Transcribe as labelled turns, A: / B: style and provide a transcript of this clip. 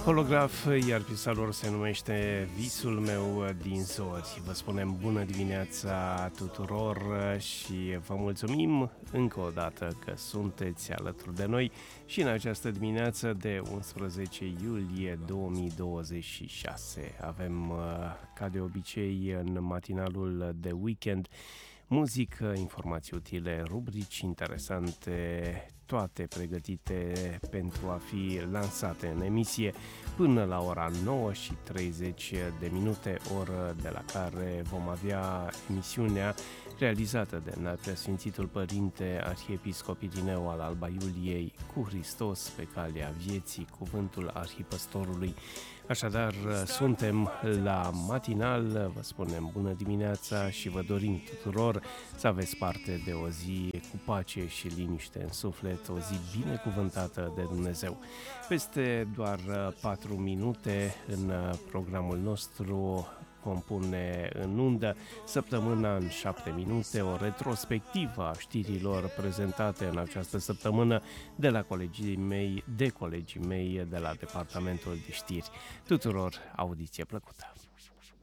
A: Holograf, iar piesa lor se numește Visul meu din zori. Vă spunem bună dimineața tuturor și vă mulțumim încă o dată că sunteți alături de noi și în această dimineață de 11 iulie 2026. Avem, ca de obicei, în matinalul de weekend, muzică, informații utile, rubrici interesante, toate pregătite pentru a fi lansate în emisie până la ora 9:30, oră de la care vom avea emisiunea realizată de Înalt Preasfințitul Părinte Arhiepiscop Irineu al Alba Iuliei, Cu Hristos pe calea vieții, cuvântul arhipăstorului. Așadar, suntem la matinal, vă spunem bună dimineața și vă dorim tuturor să aveți parte de o zi cu pace și liniște în suflet, o zi binecuvântată de Dumnezeu. Peste doar 4 minute în programul nostru vom pune în undă săptămâna în 7 minute, o retrospectivă a știrilor prezentate în această săptămână de colegii mei de la Departamentul de Știri. Tuturor audiție plăcută!